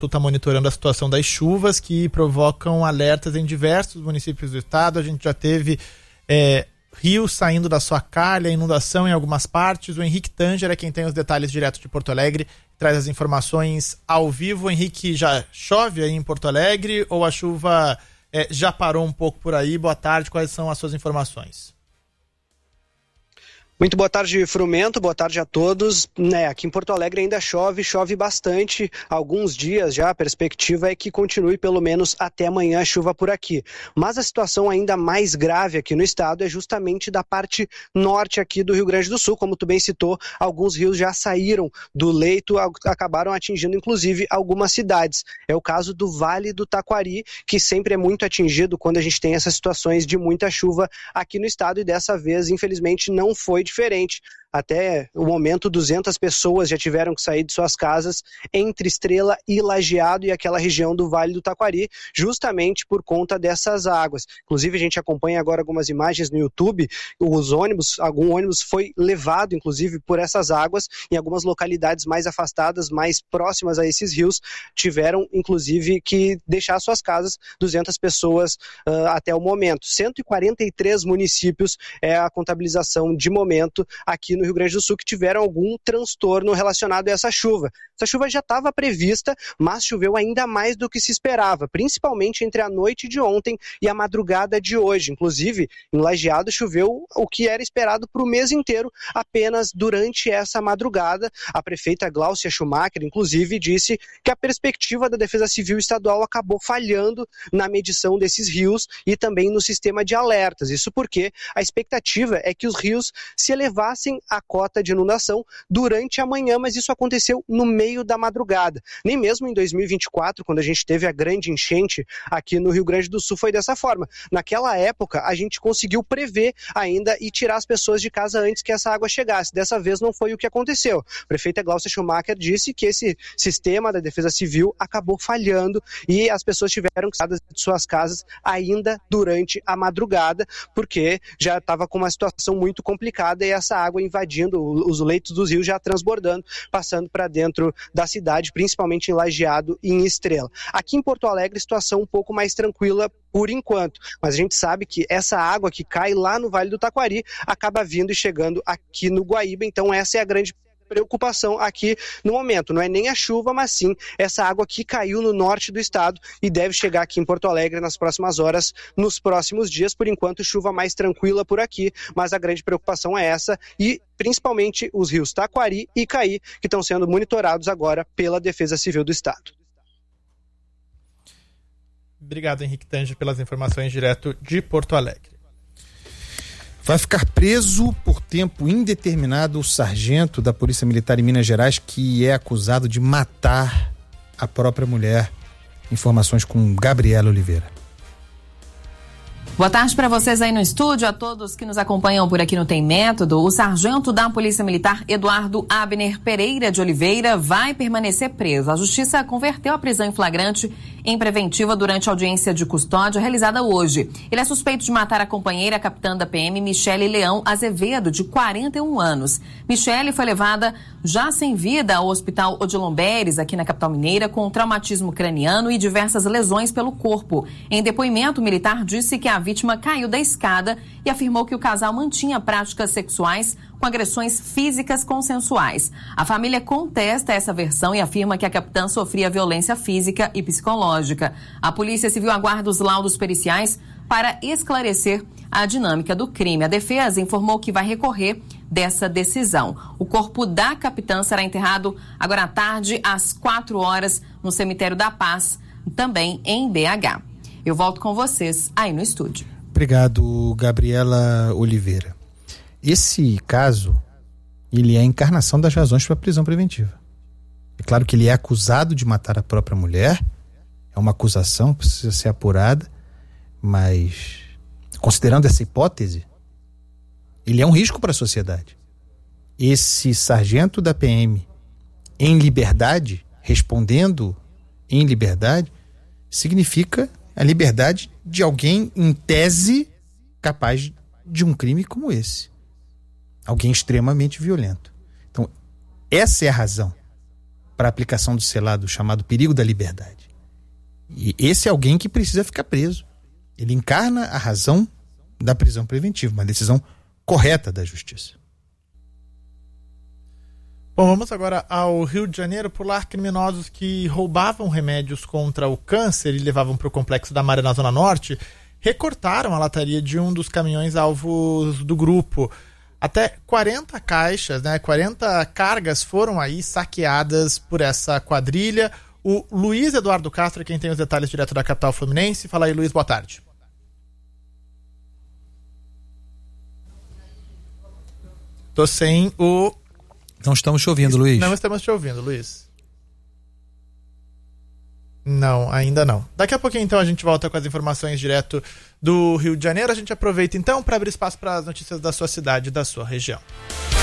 está monitorando a situação das chuvas que provocam alertas em diversos municípios do estado. A gente já teve rios saindo da sua calha, inundação em algumas partes. O Henrique Tanger é quem tem os detalhes direto de Porto Alegre, traz as informações ao vivo. Henrique, já chove aí em Porto Alegre ou a chuva já parou um pouco por aí? Boa tarde, quais são as suas informações? Muito boa tarde, Frumento, boa tarde a todos. Aqui em Porto Alegre ainda chove bastante, alguns dias já, a perspectiva é que continue pelo menos até amanhã a chuva por aqui. Mas a situação ainda mais grave aqui no estado é justamente da parte norte aqui do Rio Grande do Sul, como tu bem citou, alguns rios já saíram do leito, acabaram atingindo inclusive algumas cidades. É o caso do Vale do Taquari, que sempre é muito atingido quando a gente tem essas situações de muita chuva aqui no estado e dessa vez, infelizmente, não foi diferente. Até o momento, 200 pessoas já tiveram que sair de suas casas entre Estrela e Lajeado e aquela região do Vale do Taquari, justamente por conta dessas águas. Inclusive, a gente acompanha agora algumas imagens no YouTube, algum ônibus foi levado, inclusive, por essas águas em algumas localidades mais afastadas, mais próximas a esses rios, tiveram, inclusive, que deixar suas casas, 200 pessoas até o momento. 143 municípios é a contabilização de momento aqui no Rio Grande do Sul que tiveram algum transtorno relacionado a essa chuva. Essa chuva já estava prevista, mas choveu ainda mais do que se esperava, principalmente entre a noite de ontem e a madrugada de hoje. Inclusive, em Lajeado choveu o que era esperado para o mês inteiro, apenas durante essa madrugada. A prefeita Gláucia Schumacher, inclusive, disse que a perspectiva da Defesa Civil Estadual acabou falhando na medição desses rios e também no sistema de alertas. Isso porque a expectativa é que os rios se elevassem a cota de inundação durante a manhã, mas isso aconteceu no meio da madrugada. Nem mesmo em 2024, quando a gente teve a grande enchente aqui no Rio Grande do Sul, foi dessa forma. Naquela época, a gente conseguiu prever ainda e tirar as pessoas de casa antes que essa água chegasse. Dessa vez não foi o que aconteceu. A prefeita Gláucia Schumacher disse que esse sistema da Defesa Civil acabou falhando e as pessoas tiveram que sair de suas casas ainda durante a madrugada, porque já estava com uma situação muito complicada e essa água invadindo os leitos dos rios, já transbordando, passando para dentro da cidade, principalmente em Lajeado e em Estrela. Aqui em Porto Alegre, situação um pouco mais tranquila por enquanto, mas a gente sabe que essa água que cai lá no Vale do Taquari acaba vindo e chegando aqui no Guaíba, então essa é a grande preocupação aqui no momento. Não é nem a chuva, mas sim essa água que caiu no norte do estado e deve chegar aqui em Porto Alegre nas próximas horas, nos próximos dias. Por enquanto, chuva mais tranquila por aqui, mas a grande preocupação é essa e principalmente os rios Taquari e Caí, que estão sendo monitorados agora pela Defesa Civil do Estado. Obrigado, Henrique Tanger, pelas informações direto de Porto Alegre. Vai ficar preso por tempo indeterminado o sargento da Polícia Militar em Minas Gerais que é acusado de matar a própria mulher. Informações com Gabriela Oliveira. Boa tarde para vocês aí no estúdio, a todos que nos acompanham por aqui no Tem Método. O sargento da Polícia Militar, Eduardo Abner Pereira de Oliveira, vai permanecer preso. A Justiça converteu a prisão em flagrante em preventiva durante a audiência de custódia realizada hoje. Ele é suspeito de matar a companheira, a capitã da PM, Michele Leão Azevedo, de 41 anos. Michele foi levada já sem vida ao Hospital Odilon Beres, aqui na capital mineira, com traumatismo craniano e diversas lesões pelo corpo. Em depoimento, o militar disse que a vítima caiu da escada e afirmou que o casal mantinha práticas sexuais com agressões físicas consensuais. A família contesta essa versão e afirma que a capitã sofria violência física e psicológica. A Polícia Civil aguarda os laudos periciais para esclarecer a dinâmica do crime. A defesa informou que vai recorrer dessa decisão. O corpo da capitã será enterrado agora à tarde, às 4 horas, no Cemitério da Paz, também em BH. Eu volto com vocês aí no estúdio. Obrigado, Gabriela Oliveira. Esse caso, ele é a encarnação das razões para a prisão preventiva. É claro que ele é acusado de matar a própria mulher, é uma acusação, precisa ser apurada, mas considerando essa hipótese, ele é um risco para a sociedade. Esse sargento da PM em liberdade, respondendo em liberdade, significa a liberdade de alguém, em tese, capaz de um crime como esse. Alguém extremamente violento. Então, essa é a razão para a aplicação do selado chamado perigo da liberdade. E esse é alguém que precisa ficar preso. Ele encarna a razão da prisão preventiva, uma decisão correta da justiça. Bom, vamos agora ao Rio de Janeiro. Por lá, criminosos que roubavam remédios contra o câncer e levavam para o complexo da Maré na Zona Norte recortaram a lataria de um dos caminhões alvos do grupo. Até 40 caixas, 40 cargas foram aí saqueadas por essa quadrilha. O Luiz Eduardo Castro é quem tem os detalhes direto da capital fluminense. Fala aí, Luiz, boa tarde. Tô sem o... Não estamos te ouvindo, Luiz. Não estamos te ouvindo, Luiz. Não, ainda não. Daqui a pouquinho, então, a gente volta com as informações direto do Rio de Janeiro. A gente aproveita, então, para abrir espaço para as notícias da sua cidade e da sua região.